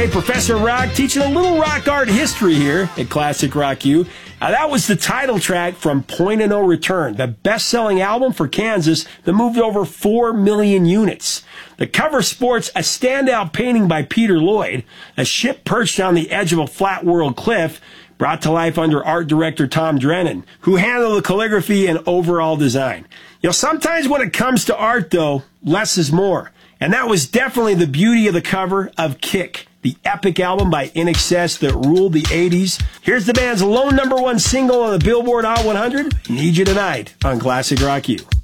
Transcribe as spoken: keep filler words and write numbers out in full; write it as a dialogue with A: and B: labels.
A: Hey, Professor Rock, teaching a little rock art history here at Classic Rock U. Now, that was the title track from Point of No Return, the best-selling album for Kansas that moved over four million units. The cover sports a standout painting by Peter Lloyd, a ship perched on the edge of a flat world cliff, brought to life under art director Tom Drennan, who handled the calligraphy and overall design. You know, sometimes when it comes to art, though, less is more. And that was definitely the beauty of the cover of Kick, the epic album by I N X S that ruled the eighties. Here's the band's lone number one single on the Billboard Hot one hundred, Need You Tonight, on Classic Rock U.